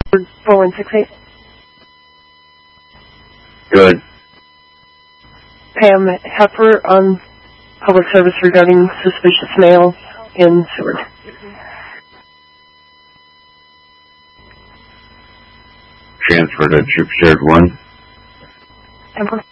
4168. Good. Pam Hepper on public service regarding suspicious mail in Seward. Transfer to Troop Shared 1. Emperor.